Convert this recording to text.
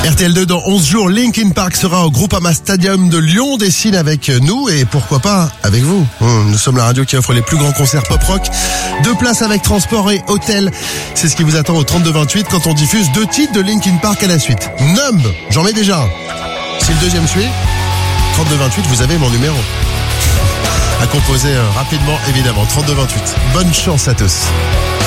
RTL2 dans 11 jours, Linkin Park sera au Groupama Stadium de Lyon, dessine avec nous et pourquoi pas avec vous. Nous sommes la radio qui offre les plus grands concerts pop-rock. 2 places avec transport et hôtel. C'est ce qui vous attend au 32-28 quand on diffuse 2 titres de Linkin Park à la suite. Numb, j'en mets déjà un. Si le deuxième suit, 32-28, vous avez mon numéro. À composer rapidement, évidemment. 32-28. Bonne chance à tous.